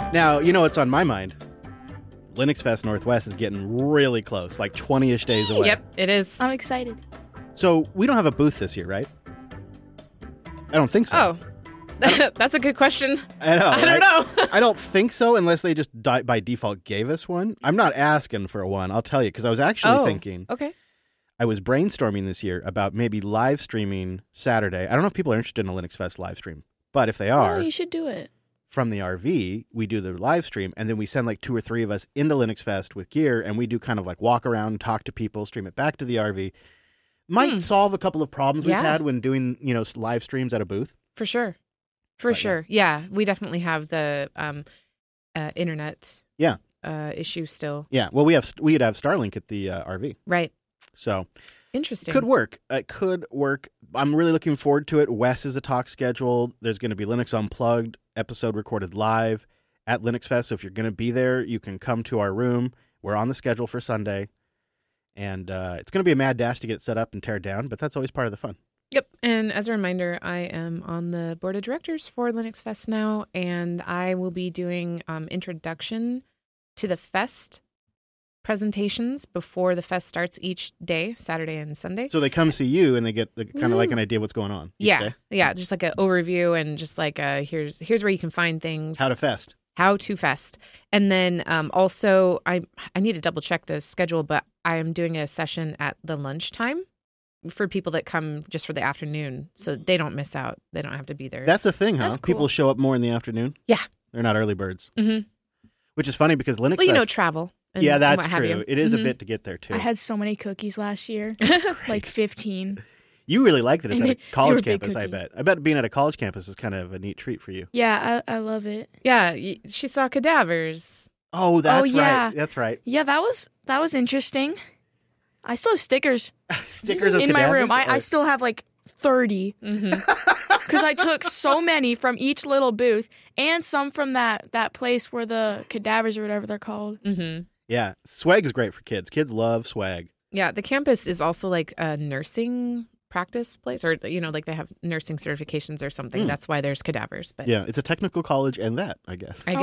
Now, you know what's on my mind? Linux Fest Northwest is getting really close, like 20-ish days away. Yep, it is. I'm excited. So we don't have a booth this year, right? I don't think so. Oh, that's a good question. I know. I don't know. I don't think so, unless they just by default gave us one. I'm not asking for one, I'll tell you, because I was actually thinking. Okay. I was brainstorming this year about maybe live streaming Saturday. I don't know if people are interested in a Linux Fest live stream, but if they are, Oh, you should do it. from the RV, we do the live stream, and then we send like 2 or 3 of us into Linux Fest with gear, and we do kind of like walk around, talk to people, stream it back to the RV. Might solve a couple of problems we've had when doing, live streams at a booth. For sure. Yeah, we definitely have the internet issue still. Yeah, well, we'd have Starlink at the RV. Right. So Interesting. could work. It could work. I'm really looking forward to it. Wes is a talk scheduled. There's going to be Linux Unplugged episode recorded live at Linux Fest. So if you're going to be there, you can come to our room. We're on the schedule for Sunday. And it's going to be a mad dash to get set up and tear down, but that's always part of the fun. Yep. And as a reminder, I am on the board of directors for Linux Fest now, and I will be doing introduction to the fest presentations before the fest starts each day, Saturday and Sunday. So they come see you and they get kind of like an idea of what's going on each day? Yeah, just like an overview and just like here's where you can find things. How to fest. And then also I need to double check the schedule, but I am doing a session at the lunchtime for people that come just for the afternoon, so they don't miss out. They don't have to be there. That's a thing, huh? That's cool. People show up more in the afternoon? Yeah. They're not early birds. Mm-hmm. Which is funny because Linux Well, Fest... travel. And yeah, that's what have true. you. It is a bit to get there, too. I had so many cookies last year, like 15. You really liked it. It's at a They college were big campus, I cookies. bet. I bet being at a college campus is kind of a neat treat for you. Yeah, I love it. Yeah, she saw cadavers. Oh, that's yeah. right. That's right. Yeah, that was interesting. I still have stickers Stickers of in my room. cadavers? I still have like 30 because I took so many from each little booth and some from that place where the cadavers or whatever they're called. Mm-hmm. Yeah, swag is great for kids. Kids love swag. Yeah, the campus is also like a nursing practice place, or like they have nursing certifications or something. That's why there's cadavers. But Yeah, it's a technical college and that, I guess. I